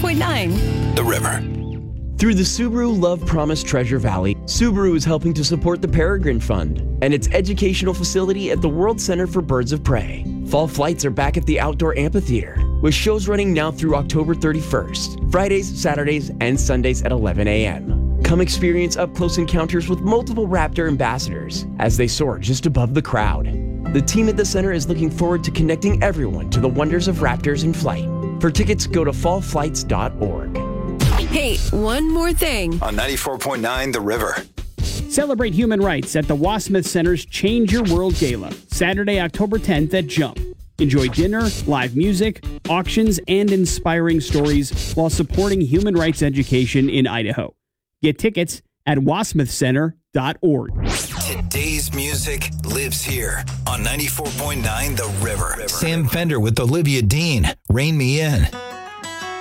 94.9 The River. Through the Subaru Love Promise Treasure Valley, Subaru is helping to support the Peregrine Fund and its educational facility at the World Center for Birds of Prey. Fall flights are back at the Outdoor Amphitheater, with shows running now through October 31st, Fridays, Saturdays, and Sundays at 11 a.m. Come experience up-close encounters with multiple Raptor ambassadors as they soar just above the crowd. The team at the center is looking forward to connecting everyone to the wonders of raptors in flight. For tickets, go to fallflights.org. Hey, one more thing. On 94.9 The River. Celebrate human rights at the Wasmuth Center's Change Your World Gala, Saturday, October 10th at Jump. Enjoy dinner, live music, auctions, and inspiring stories while supporting human rights education in Idaho. Get tickets at wasmuthcenter.org. Today's music lives here on 94.9 The River. Sam Fender with Olivia Dean, Rain Me In.